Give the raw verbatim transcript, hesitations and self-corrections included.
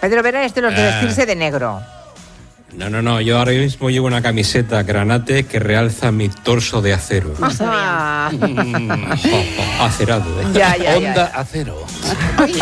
Pedro Vera es de los de Ah. vestirse de negro. No, no, no, yo ahora mismo llevo una camiseta granate que realza mi torso de acero. Ah. Acerado, ¿eh? Ya, ya, ya, Onda ya. Acero. Oye,